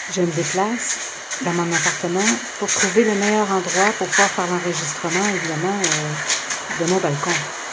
Je me déplace dans mon appartement pour trouver le meilleur endroit pour pouvoir faire l'enregistrement, évidemment, de mon balcon.